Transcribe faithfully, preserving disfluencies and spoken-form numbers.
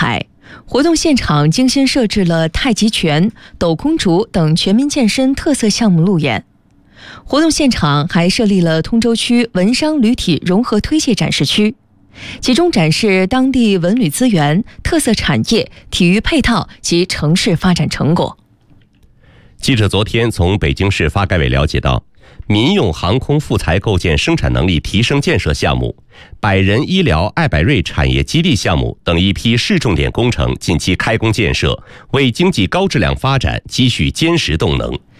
海，活动现场精心设置了太极拳、斗空竹等全民健身特色项目路演。活动现场还设立了通州区文商旅体融合推介展示区，集中展示当地文旅资源、特色产业、体育配套及城市发展成果。 记者昨天从北京市发改委了解到，民用航空复材构建生产能力提升建设项目、百人医疗艾百瑞产业基地项目等一批市重点工程近期开工建设，为经济高质量发展积蓄坚实动能。